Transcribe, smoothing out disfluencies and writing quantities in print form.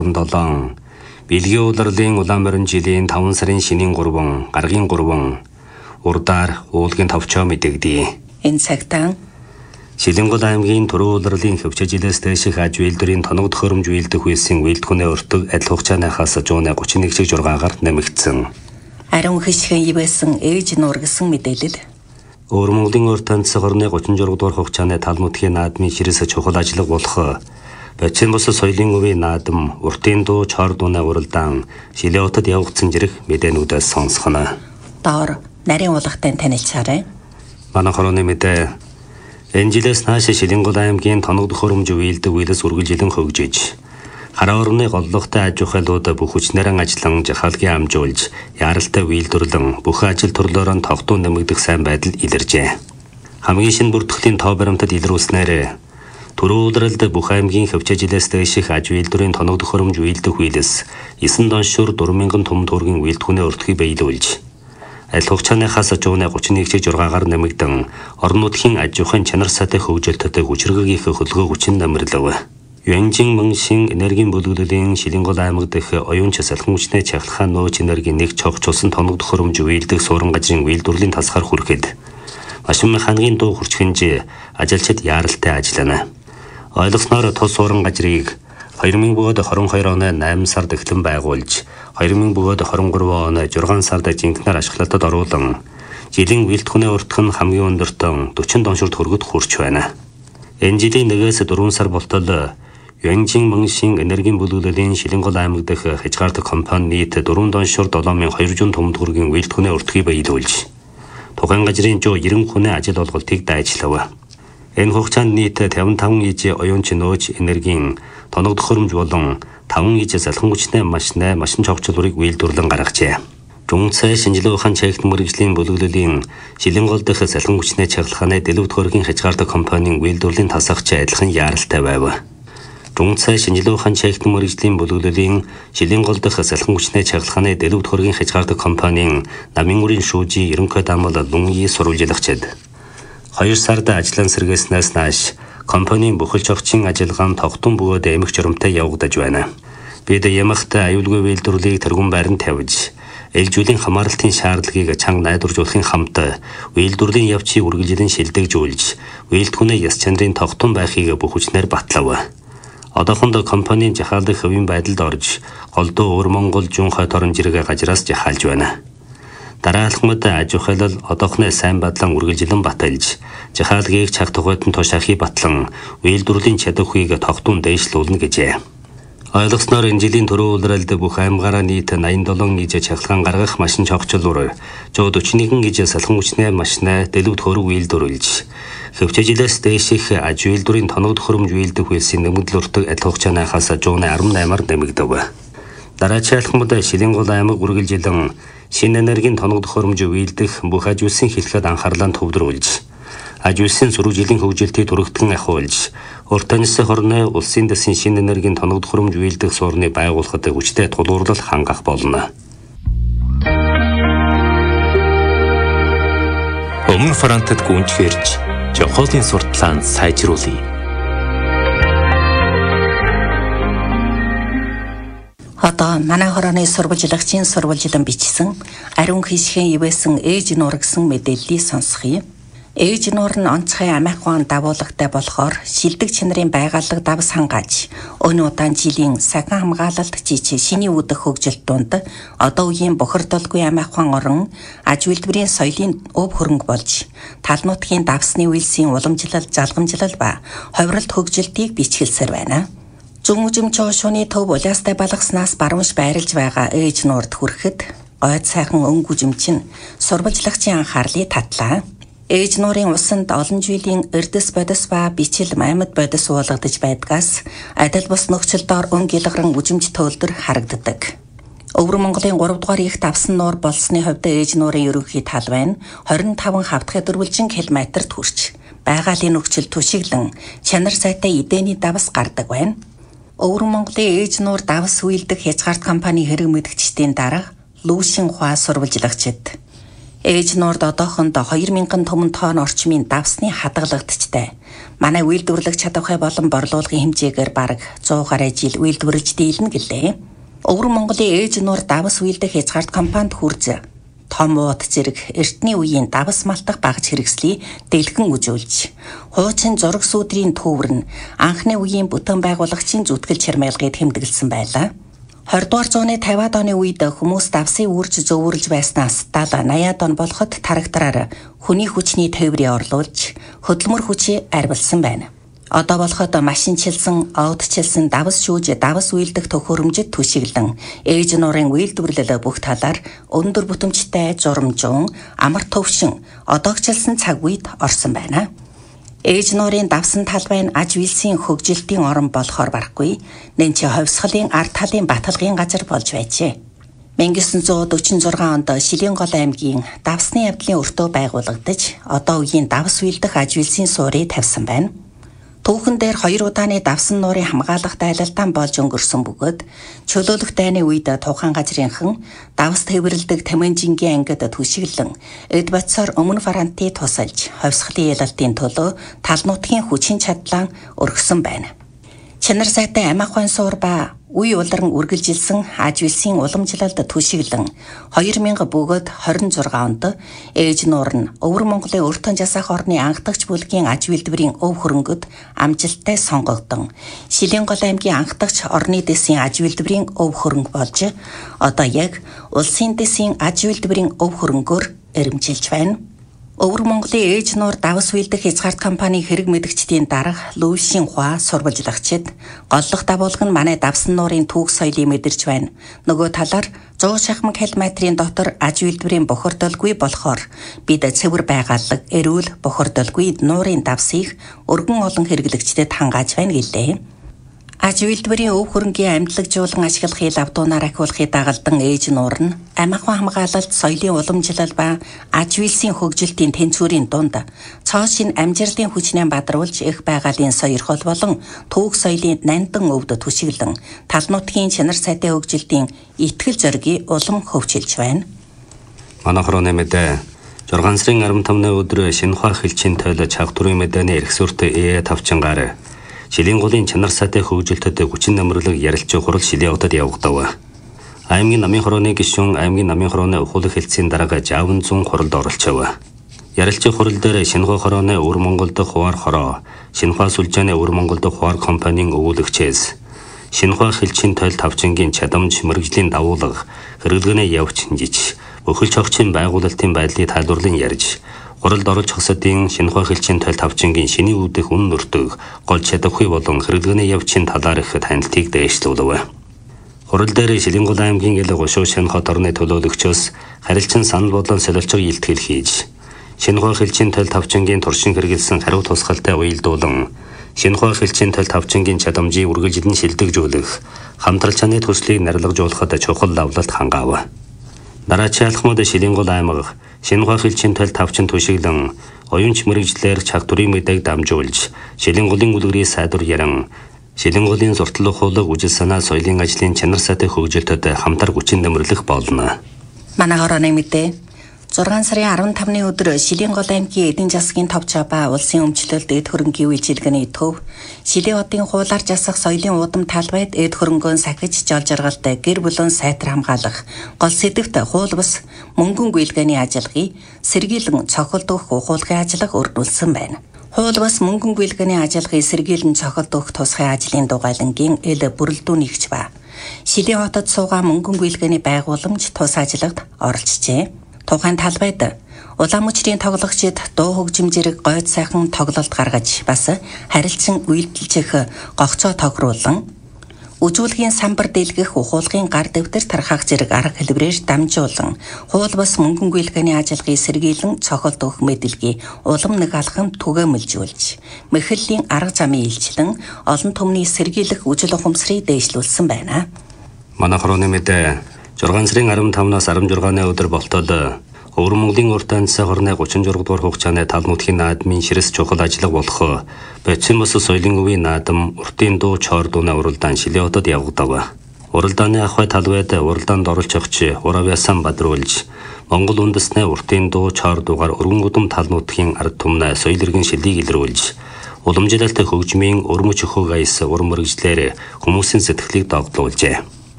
7 Билгийн улирлын Улаанборин жилийн 5 сарын шинийн 3, гаргийн 3 урдаар уулгийн товчоо мэдэгдэе. Энэ цагтаа Шилэнгол аймгийн Түрүү улирлын хөвчөжилөөс дээших аж үйлдвэрийн тоног төхөөрөмж үйлдэх үйлсийн үйлдвэрний өртөг адил хугацааныхаас 131.6-аар нэмэгдсэн. Ариун хишгэн ивэсэн ээж нуур гэсэн мэдээлэл. Өвөр Монголын урт тандцаг орны 36 дугаар хугацааны тал нутгийн наадмын ширээс чухал ажиллага болох Бачин бус соёлын өвийн наадам уртын дуу чор дууны уралдаан Шилээ хотод явагдсан зэрэг мэдээнүүдээс сонсгоно. Доор нарийн уулгатай танилцаарай. Манай хорооны мэдээ энэ жилээс нааш Шилэнгол аймгийн тоног төхөөрөмж үйлдэх үйлс үргэлжлэн хөгжиж хараа орны голлогтой аж ахуйлууд бүх хүчнэрэн ажиллан жахалгийн амжуулж яралтай үйлдвэрлэн бүх ажил төрлөөрөө тогтун нэмэгдэх сайн байдал илэржээ. Хамгийн шинэ бүртгэлийн тоо баримтад илрүүлснээр Түрүү улирлд бүх аймгийн хөвчөжилөөс дээших аж үйлдвэрийн тоног төхөөрөмж үйлдэх үйлс 9 доншуур 4,000 том төгрөгийн үйлдвэрний өртгийг биелүүлж адил хугацааныхаас 131.6-аар нэмэгдэн орон нутгийн аж ахуйн чанар сайтай хөгжилтөд хүчрэг их хөлгөө хүчин намрлав. Юанжин Мөншин энергийн бүлэглэлийн Шилэнгол аймаг дэх оюун салхин хүчний чахалхаа нөөц энергийн нэг цогцолсон тоног төхөөрөмж үйлдэх суурин газрын үйлдвэрлэлийн тасгаар хүрэхэд машин механикийн дуу хүрчхэнж ажилчид яаралтай ажиллана. Ойлгосноор тус суурин газрыг 2022 оны 8 сард эхлэн байгуулж 2023 оны 6 сард жинхэнээр ашиглалтад оруулан жилийн үйлдвэрний уртх нь хамгийн өндөртөө 40 доншуур төгрөгөд хүрч байна. Энэ жилийн 1-ээс 4 сар болтол Юанжин Мөншин энергийн бүлэглэлийн Шилэнгол аймаг дэх хязгаартай компани нийт 4 доншуур 7,200 том төгрөгийн үйлдвэрний уртгийг биелүүлж тухайн газрын 90 хүний ажил олголтыг дайжлав. Энэ хугацаанд нийт 55 иж оюунч нөөц энергийн тоног төхөөрөмж болон 5 иж салхин хүчний машин цогцлуурыг үйлдвэрлэн гаргажээ. Дүнцээ шинжилгээ ухаан чагт мэргэжлийн бүлэглэлийн Шилэнгол дэх салхин хүчний чаглахааны дэлгэв төхөөрөгийн хязгаартай компанийн үйлдвэрлэлийн тасагч адилхан яаралтай байв. Дүнцээ шинжилгээ ухаан чагт мэргэжлийн бүлэглэлийн Шилэнгол дэх салхин хүчний чаглахааны дэлгэв төхөөрөгийн хязгаартай компанийн намын үрийн шүүжи ерөнхий даамал Лунги сурвалжлагчид 2 сард ажлын сэргээснээс нааш компанийн бүхэлж огчийн ажиллагаан тогтун бөгөөд эмх журамтай явагдаж байна. Бид ямагт аюулгүй үйлдвэрлэлийг тэргүүн байранд тавьж ээлжүүлийн хамааралтын шаардлагыг чанга найдваржуулахын хамт үйлдвэрлэлийн явцыг үргэлжлэн шилдэгжүүлж үйлдвэрний яс чанарын тогтун байхыг бүх хүчнээр батлав. Одоохонд компанийн жахаалдах хувийн байдалд орж голдуу Өвөр Монгол Жунхай торон жиргээ газраас жахаалж байна. Дараалхмад аж ахуйлал одоохны сайн бадлан үргэлжлэн баталж жахаалгийг цаг тугайтан тушаахыг батлан үйлдвэрлэлийн чадварыг тогтун дээшлүүлнэ гэжээ. Ойлгосноор энэ жилийн Түрүү улирлд бүх аймгаараа нийт 87 иж чахалгаан гаргах машин цогцлуур 141 иж салхин хүчний машин дэлгэв төхөөрөг үйлдвэрлэж хөвчөжилөөс дээших аж үйлдвэрийн тоног төхөөрөмж үйлдэх үйлсийн нэмэгдэл өртөг адил хугацааныхаас 118-аар нэмэгдэв. Дараачаалхмад Шилэнгол аймаг үргэлжлэн шинэ энергийн тоног төхөөрөмж үйлдэх бүх аж үйлсийн хэлхээд анхаарлаа төвлөрүүлж аж үйлсийн сүрүүжилийн хөгжилтийг түрэгтгэн ахиулж урт таньсан хорны улсын дэсийн шинэ энергийн тоног төхөөрөмж үйлдэх суурныг байгуулахад хүчтэй тулгуурлал хангах болно. Өмнө Франтад гүнжгэрж Жохолын сурталчилгаанд сайжруулъя. Одоо манай хорооны сурвалжлагчийн сурвалжлан бичсэн ариун хишгэн ивэсэн ээж нуур гэсэн мэдээллийг сонсгоё. Ээж нуур нь онцгой амиах ухаан дагуулагтай болохоор шилдэг чанарын байгалаг давс хангааж өнөө удаан жилийн сахин хамгаалалт жижиг шиний үүдэх хөгжилт донд одоо үеийн бохирдолгүй амиах ухаан орон аж үйлдвэрийн соёлын өв хөрөнгө болж тал нутгийн давсны үйлсийн уламжлал залгамжлал ба ховролт хөгжилтийг бичгэлсээр байна. Зүнжим чошууны төв улаастай балгаснаас баруунш байрлаж байгаа ээж нуурд хүрэхэд гойд сайхан өнгүжим чинь сурвалжлагчийн анхаарлыг татлаа. Ээж нуурын усанд олон жилийн эрдэс бодис ба бичил маймад бодис уулгадж байдгаас адил бус нөхцөлдөө өнгө илгаран үжимж төлдөр харагддаг. Өвөр Монголын 3 дугаар их давсан нуур болсны хувьд ээж нуурын ерөнхий тал байна 25 хавтгай дөрвөлжин километрт хүрч байгалийн нөхцөл түшиглэн чанар сайтай эдэний давс гардаг байна. Өвөр Монголын ээж нуур давс үйлдэх хязгаарт компани хэрэг мэдгчдийн дарга Лүүшин Хуа сурвалжлагчид Ээж нуурд одоохондоо 2000 түмэн тонн орчмын давсны хадгалагдчтэй. Манай үйлдвэрлэх чадвархай болон борлуулгын хэмжээгээр бараг 100 гаруй жил үйлдвэрлэж дийлнэ гэлээ. Өвөр Монголын ээж нуур давс үйлдэх хязгаарт компанид хүрз том ууд зэрэг эртний үеийн давс малтах багж хэрэгслийг дэлгэн үзүүлж, хуучин зураг сүдрийн төвөр нь анхны үеийн бүтэн байгуулагчийн зүтгэл чармайлгыг тэмдэглэсэн байлаа. 20 дугаар зууны 50-аад оны үед хүмүүс давсын үрж зөөвөрлж байснаас 70-80-аад он болоход трактораар хүний хүчний тээврийг орлуулж, хөдөлмөр хүчийг арвилсан байна. Одоо болоход машинчилсан, оудчилсан давс шүүж, давс үйлдэх төхөөрөмжөд түшиглэн, ээж нуурын үйлдвэрлэл бүх талаар өндөр бүтэмжтэй журамжун, амар төвшин, одоогчлсан цаг үед орсон байна. Ээж нуурын давсан талбай нь аж үйлсийн хөгжилтийн орон болохоор барахгүй, нэнчи ховсгалын ард талын баталгын газар болж байжээ. 1946 онд Шилэнгол аймгийн давсны явдлын өртөө байгуулагдаж, одоо үеийн давс үйлдэх аж үйлсийн суурийг тавьсан байна. Түүхэн дээр 2 удааны давсан нуурын хамгаалалт айлалтан болж өнгөрсөн бөгөөд чөлөөлөх дайны үед тухайн газрынхан давс тээвэрлдэг Тэмэнжингийн ангид түшиглэн эд бодсоор өмнө фронтыг тусалж ховсгалын ялалтын төлөө тал нутгийн хүчин чадлаа өргөсөн байна. Чанар сайтай амх ухаан суур ба үе улиран үргэлжилсэн аж үйлсийн уламжлалд түшиглэн 2000 бөгөөд 26 онд ээж нуур нь Өвөр Монголын өртөн жасах орны анхдагч бүлгийн аж үйлдвэрийн өв хөрөнгөд амжилттай сонгогдсон. Шилэнгол аймгийн анхдагч орны дэсийн аж үйлдвэрийн өв хөрөнгө болж одоо яг улсын дэсийн аж үйлдвэрийн өв хөрөнгөөр эрэмжилж байна. Өвөр Монголын ээж нуур давс үйлдэх хязгаарт компани хэрэг мэдгчдийн дарга Лүшин Хуа сурвалжлагчид голлох дагуулга нь манай давсан нуурын түүх соёлыг мэдэрч байна. Нөгөө талаар 100 шахмаг километрийн дотор аж үйлдвэрийн бохирдолгүй болохоор бид цэвэр байгааллаг, эрүүл бохирдолгүй нуурын давсыг өргөн олон хэрэглэгчдэд хангааж байна гэлээ. Аж үйлдвэрийн өв хөрөнгийн амьдлагжуулан ашиглахыг лавдуунаар ахиулахыг дагалдан ээж нуур нь амх ухаан хамгаалалт, соёлын уламжлал ба аж үйлсийн хөгжилтийн тэнцвэрийн дунд цоо шин амжилтын хүчнээ бадруулж их байгалийн сойрхол болон түүх соёлын нандин өвд түшиглэн тал нутгийн чанар сайтай хөгжилтийн итгэл зоригийг улам хөгжүүлж байна. Манай хорооны мэдээ 6 сарын 15-ны өдөр Шинэхуа хэлчийн тойлож хав төрийн мэдээний эрх сүртэй тавчингаар Шилэнголын чанар сайтай хөгжилтөд хүчин нэмэрлэг ярилцах хурал Шилэн хотод явагдав. Аймгийн намын хорооны гишүүн аймгийн намын хорооны ухуулах хэлтсийн дарга Жавн Зун хуралд оролцов. Ярилцах хурал дээр Шинэхуа хорооны Өвөр Монгол дахь хуваар хороо, Шинэхуа сүлжээний Өвөр Монгол дахь хуваар компанийн өвүүлэгчээс Шинэхуа хэлчийн тойл тавчингийн чадамж мэрэгжлийн дагуулга, хэрэглэгээний явц жиж, өхөлч огчийн байгуулалтын байдлыг тайлбарлан ярьж хуралд оролж хасадын Шинэхуа хэлчийн тойл тавчингийн шиний үүдэх үнэн өртөг гол чадахүй болон хэрэглэгээний явцын талаар их танилцыг дэвшлүүлв. Хурал дээр Шилэнгол аймгийн ил гушуу Шинэхуа орны төлөөлөгчөөс харилцан санал бодлон солилцоо илтгэл хийж Шинэхуа хэлчийн тойл тавчингийн туршин хэрэгэлсэн хариу тусгалтай уялдуулан Шинэхуа хэлчийн тойл тавчингийн чадамжийг үргэлжлэн шилдэгжүүлэх хамтрал чаны төслийг нарилгажуулахад чухал давлалт хангаав. Дараачийн алхмууд Шилэнгол аймаг Шинэхуа хэлчийн тойл тавчин түшиглэн оюунч мэрэгжлэр чаг төрийн мэдээг дамжуулж Шилэнголын үлгэрийг сайдваряан Шилэнголын зуртал ухуулаг үжил санаа соёлын ажлын чанар сайтай хөгжилтөд хамтар хүчин нэмэрлэх болно. Манай хорооны мэдээ 6 сарын 15-ны өдөр Шилэнгол аймгийн эдийн засгийн товчоо ба улсын өмчлөлд эд хөрөнгийн үйлчилгээний төв Шилэн хотын хуулаар жасах соёлын удам талбайд эд хөрөнгөө сахиж жолжоргалтай гэр бүлэн сайтар хамгаалах гол сэдвт хууль бус мөнгөн гүйлгээний ажиллагааг сэргийлэн цохилдох ухуулгын ажиллага өрнүүлсэн байна. Хууль бус мөнгөн гүйлгээний ажиллагааг сэргийлэн цохилдох тусгай ажлын дугайлангийн ил бүрэлдүүнийгч ба Шилэн хотод суугаа мөнгөн гүйлгээний байгууламж тус ажиллагад оролцжээ. Тухайн талбайд улаан мөчрийн тоглогчид дуу хөгжим зэрэг гойд сайхан тоглолт гаргаж бас харилцан үйлдэлжих гогцоо тохируулан үжүүлгийн самбар дэлгэх ухуулгын гар дэвтэр тархах зэрэг арга хэлбэрээр дамжуулан хууль бус мөнгөн гүйлгээний ажиллагааг сэргийлэн цохолт өгөх мэдээллийг улам нэг алхам түгээмэлжүүлж мэхэллийн арга замын илчлэн олон түмний сэргийлэх үжил ухамсарыг дээшлүүлсэн байна. Манай хорооны мэдээ 6 сарын 15-наас 16-ны өдөр болтол Өвөр Монголын урт ганцаа хорны 36 дугаар хугацааны тал нутгийн наадмын ширэс чухал ажиллага болох Бочим бус соёлын өвийн наадам уртын дуу чоор дууны уралдаан Шилэн хотод явагдав. Уралдааны ахуй талбайд уралдаанд оролцогч Уравьясан бадруулж Монгол үндэсний уртын дуу чаар дуугаар өргөн удам тал нутгийн ард түмнээ соёл иргэн шилийг илрүүлж уламжлалт хөгжмийн өрмөч өхөг аяс урам мөргөжлөөр хүмүүсийн сэтгэлийг догдуулжээ.